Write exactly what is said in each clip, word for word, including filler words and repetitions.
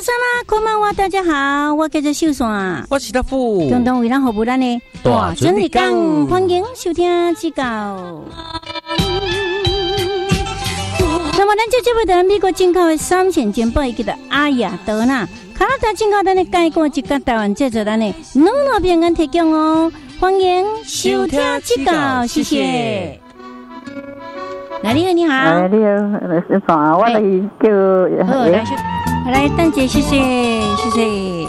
萨拉，こんばんは，大家好，我叫做秀山， 我是大富， 共同为咱服务咱的大准日讲，欢迎收听指教。那么，咱这节目在美国进口的三线煎包，伊叫做阿雅德纳，加拿大进口咱的介锅一家台湾制作咱的两路平安提供哦，欢迎收听指教，谢谢。来，你好，你好。 哎，你好，是啥？我来叫。 好，来，来，蛋姐，谢谢，谢谢。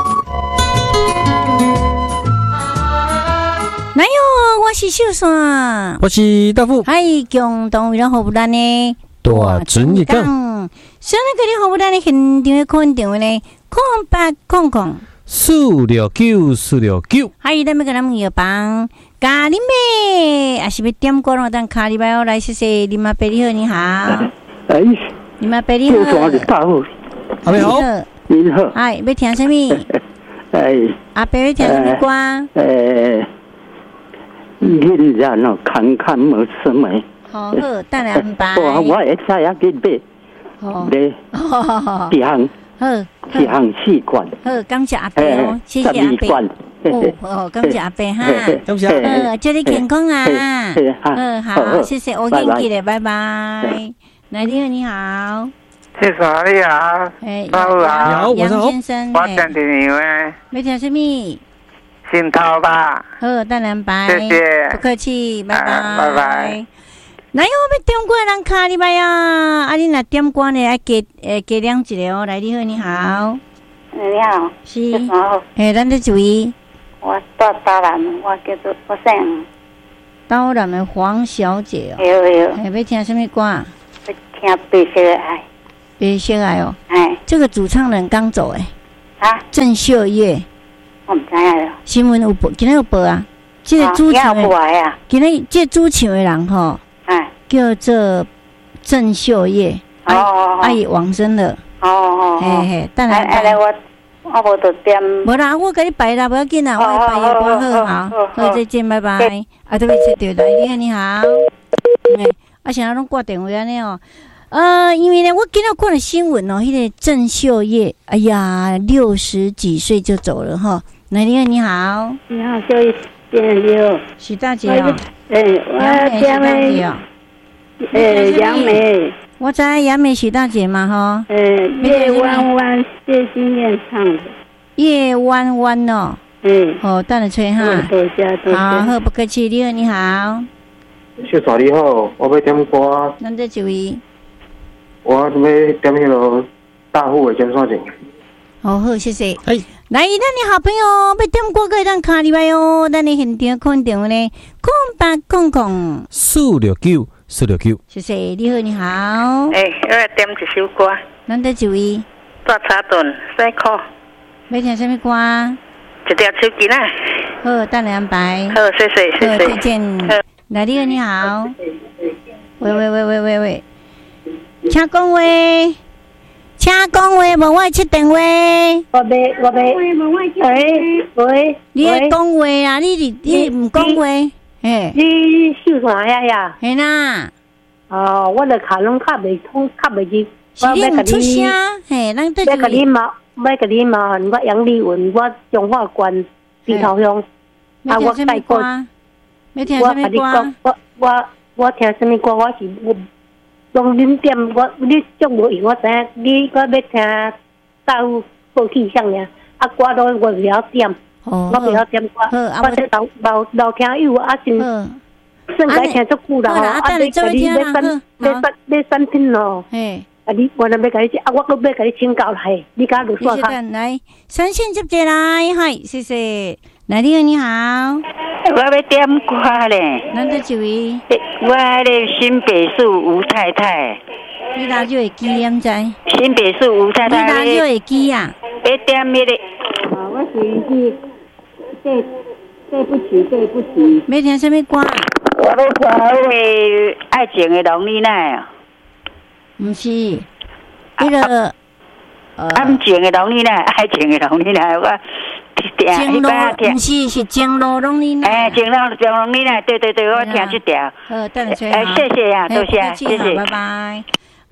哪有？我是秀山， 我是大富， 嗨，共同为咱服务咱的大准日讲。 现在给你服务咱的现场的空电话呢，空八空空四六九四六九。 嗨，咱们跟咱们有帮。咖喱妹，还是要点歌咯？等咖喱妹哦，来谢谢林阿伯你好，你好。 哎， 林阿伯你好。 叫啥大户？ 阿伯好。 你好。 哎，要听什么？ 哎。 阿伯要听什么歌？ 哎，人家那看看没什么。 好好，等下安排。 我我会知影去买。 哦。 买。 好。 一项。 好。 一项四罐。 好，感谢阿伯哦，谢谢阿伯。哦哦，感谢阿伯哈， 感谢。 呃，祝你健康啊！嗯，好，谢谢，我元気的，拜拜。来，你好，你好。 是啥你好？ 哎， 大夫好， 杨先生。 我等电话。 要听什么？ 心头吧。 好，等人拜。 谢谢。 不客气，拜拜。 拜拜。 哪有要点歌人卡你拜啊？啊，你若点歌呢，要加诶加两一个哦。来，你好，你好。 你好。 是。诶，咱在注意。 我到台南，我叫做我姓。 台南的黄小姐哦。 有有。 哎，要听什么歌？要听白色的爱。 白色的爱哦。 哎。 这个主唱人刚走哎。 啊？ 郑秀叶。 我唔知影了。 新闻有报，今日有报啊。这个主唱的。 啊。 今日这主唱的人吼。 哎。 叫做郑秀叶。 哦哦哦。 阿姨往生了。 哦哦哦。 嘿嘿，等下。 哎哎，我。我无得点， 无啦，我给你摆啦，不要紧啦，我摆一波好，好，好，再见，拜拜。啊，对不起，对对，你好，你好。哎，啊，现在拢挂电话安尼哦。呃，因为呢，我今日看了新闻哦，迄个郑秀叶，哎呀，六十几岁就走了哈。来，你好，你好。 你好，秀叶姐你好。 许大姐哦。 哎，我杨梅哦。 哎，杨梅。 我知杨梅许大姐嘛哈， 呃，叶弯弯谢金燕唱的， 叶弯弯哦， 嗯， 哦，等下吹哈， 多谢多谢， 好，好不客气，你好你好， 秀嫂你好，我要点歌， 咱这一位， 我要点迄个大户的尖沙咀， 好好谢谢， 哎， 来，咱的好朋友要点歌可以咱卡里来哦，咱的现场空电话呢，空八空空四六九。四六九， 谢谢，你好，你好。 哎，我要点一首歌。 咱在一位。 大茶顿，辛苦。 要听什么歌？ 一条手机啦。 好，等下安排。 好，谢谢，谢谢。 好，再见。来，你好，你好。喂喂喂喂喂喂，请讲话，请讲话，无我接电话。 我袂，我袂。喂喂， 你爱讲话啊？你你你唔讲话？嘿， 你秀啥呀呀？ 嘿啦， 哦，我的卡拢卡袂通，卡袂入。 是你唔出声，嘿，咱对住。 要甲你麻，要甲你麻烦，我杨丽文，我中华县地头乡， 啊，我带过。要听什么歌？ 我我我听什么歌？我是我从恁点，我你足无用，我知影你我要听到好气象呀，啊，歌都我了点。 哦， 我不要点歌，我这老老老听友啊，真算该听足久啦吼。啊，你甲你要三要三要三天咯。嘿，啊你我那要甲你啊，我搁要甲你请教来，你甲我说下。 来，三线接接来，嗨，谢谢。来，你好，你好。 我要点歌咧。 咱这一位。 我咧新北市吴太太。 你哪就会记验在？ 新北市吴太太。 你哪就会记啊？ 要点迄个。啊，我是去。对，对不起，对不起。 要听什么歌？ 我要听那个爱情的龙丽奈啊。 不是，那个安情的龙丽奈，爱情的龙丽奈，我情路不是是情路龙丽奈。 哎，情路情龙丽奈，对对对，我听这条。 好，等下吹。 哎，谢谢呀，多谢，谢谢， 拜拜。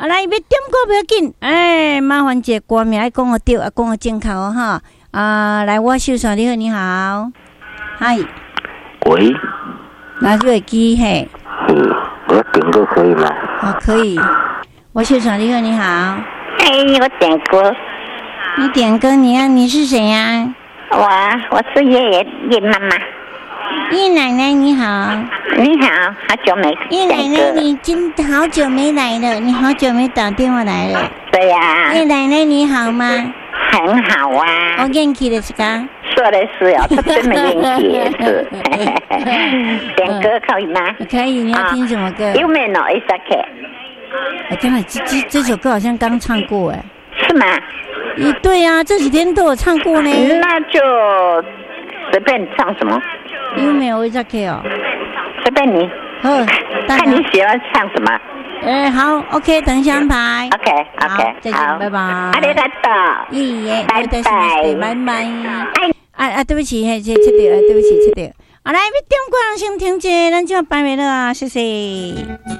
啊，来，要点歌不要紧，哎，麻烦一个歌名，讲个对，啊，讲个正确哦哈。啊，来，我秀爽，你好，你好，嗨， 喂， 拿这个机嘿， 嗯，我点歌可以吗？ 哦，可以。我秀爽，你好，你好， 哎，我点歌。 你点歌，你啊，你是谁呀？ 我我是叶叶叶妈妈。 叶奶奶你好。 你好，好久没叶奶奶，你今好久没来了，你好久没打电话来了。 对呀、啊。 叶奶奶你好吗？ 很好啊。 我元気ですか？ 说的是哦，他真的元気也是。点歌可以吗？ 可以，你要听什么歌？ 有没有一首歌？ 哎，天哪，这这这首歌好像刚唱过哎。 是吗？ 嗯，对呀、啊，这几天都有唱过呢。 那就随便唱什么。 有没有一首歌哦？ 随便你。 好， 看你喜欢唱什么。 哎、欸，好 ，OK， 等一下安排。 OK OK， 再见，拜拜。 阿里嘎多。 咦耶， 拜拜， 拜拜。哎，啊啊，对不起，嘿，这切掉，对不起，切掉。啊，来，要点歌人先听者，咱就拜拜了啊，谢谢。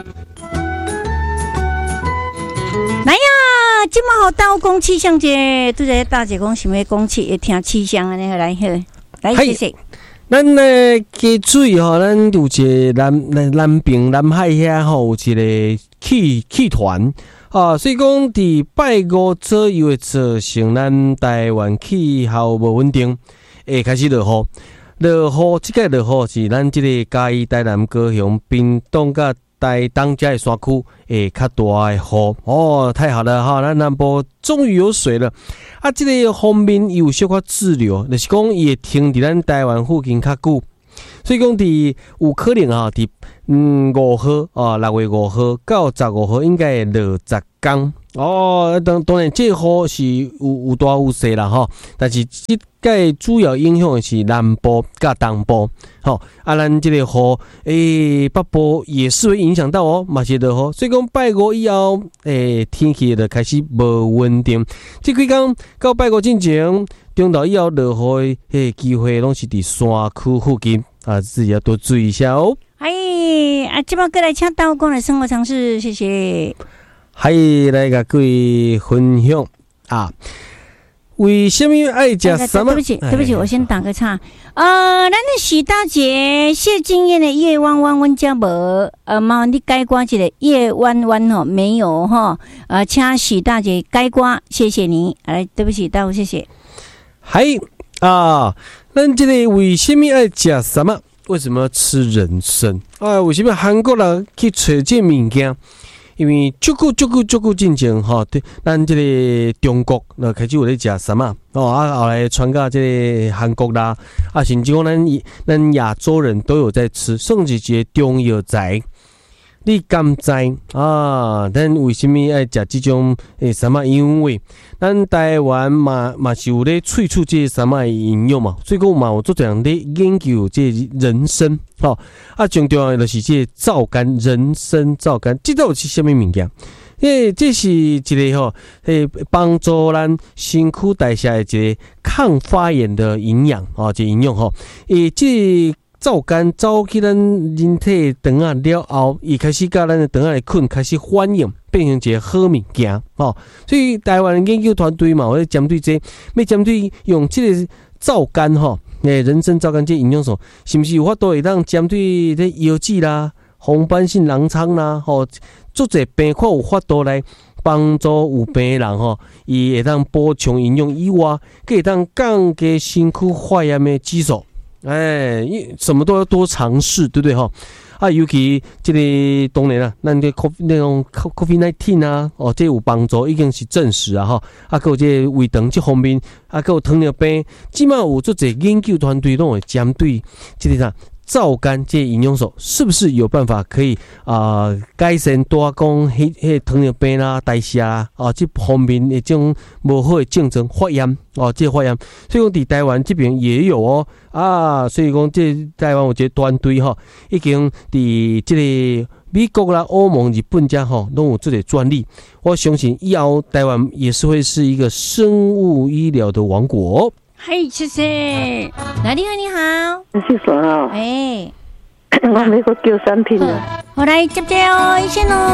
来呀，今麦好到讲气象节，拄则大姐讲想要讲气，会听气象安尼来好，来谢谢。 咱呢加水吼，咱有一个南南南边南海遐吼，有一个气气团啊，所以讲伫拜五左右会造成咱台湾气候无稳定，会开始落雨。落雨，即个落雨是咱即个嘉义、台南、高雄、屏东甲台东遮的山区会较大的雨哦，太好了哈！咱南部终于有水了啊！这个方面有小可滞留，就是讲伊会停伫咱台湾附近较久，所以讲伫有可能啊，伫嗯五号啊，六月五号到十五号应该会落十天哦。当当然，这雨是有有大有细啦哈，但是即个主要影响的是南部甲东部，吼、哦、啊，咱这个雨诶、欸、北部也是会影响到哦，嘛是落雨，所以讲拜五以后诶、欸、天气就开始无稳定。这几天到拜五之前，中昼以后落雨诶机会拢是伫山区附近啊，自己要多注意一下哦。 哎啊，这摆过来请到讲的生活常识，谢谢。 还来甲各位分享啊。为什么爱吃什么？ 对不起，对不起，我先打个岔。呃，咱的许大姐谢金燕的夜弯弯阮家无，呃，麻烦你改歌一个夜弯弯吼，没有哈，呃，请许大姐改歌，谢谢你。来，对不起，大夫，谢谢。 还啊，咱这个为什么爱吃什么？为什么要吃人参？啊，为什么韩国人去找这物件？因为足久足久足久进前吼，对，咱这个中国那开始有咧食什么哦啊，后来传到这个韩国啦，啊，甚至讲咱咱亚洲人都有在吃，算是一个中药材。你敢知啊？咱为什么爱食这种诶什么？因为咱台湾嘛嘛是有咧萃取这什么营养嘛，所以讲嘛有做这样咧研究这人参，吼、哦、啊，最重要的就是这皂苷，人参皂苷，这到底是什么物件？诶，这是一个吼，诶，帮助咱身躯代谢的一个抗发炎的营养哦，这营养吼，诶，这。皂苷走去咱人体肠啊了后，伊开始甲咱的肠啊的菌开始反应，变成一个好物件哦。所以台湾的研究团队嘛，我针对这，要针对用这个皂苷吼，诶，人参皂苷这营养素，是不是有法度会当针对这腰子啦、红斑性狼疮啦，吼，做者病况有法度来帮助有病人吼，伊会当补充营养以外，可会当降低身躯发炎的指数。哎，什么都要多尝试，对不对哈？啊，尤其这个当然啦，咱这 COVID 那种 COVID 十九 啊，哦，这有帮助，已经是证实啊哈。啊，还有这胃肠这方面，啊，还有糖尿病，起码有做这研究团队拢会针对这个啥皂苷这营养素，是不是有办法可以啊、呃、改善多讲迄迄糖尿病啦、代谢啦啊这方面的这种无好的症状发炎哦，这发炎，所以讲伫台湾这边也有哦啊，所以讲这台湾有一个团队吼，已经伫这个美国啦、欧盟、日本家吼拢有这个专利，我相信以后台湾也是会是一个生物医疗的王国、哦。 嘿，谢谢。来，你好，你好。 你是谁啊？ 哎， 我美国叫产品啊。 好来接接哦，一线哦。